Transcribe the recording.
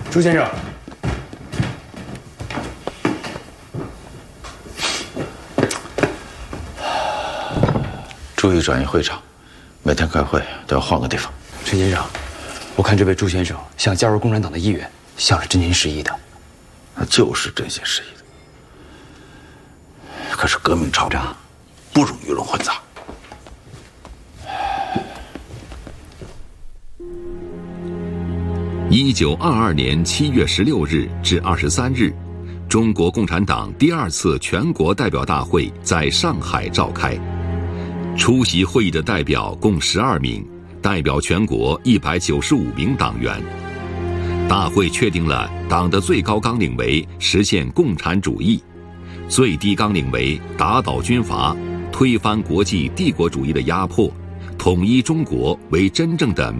朱先生， 注意转移会场，每天开会都要换个地方。 陈先生，我看这位朱先生想加入共产党的意愿，像是真心实意的。 那就是真心实意的。可是革命潮涨，不容舆论混杂。 1922年7月16日至23日，中国共产党第2次全国代表大会在上海召开。出席会议的代表共12名，代表全国195名党员。大会确定了党的最高纲领为实现共产主义，最低纲领为打倒军阀，推翻国际帝国主义的压迫，统一中国为真正的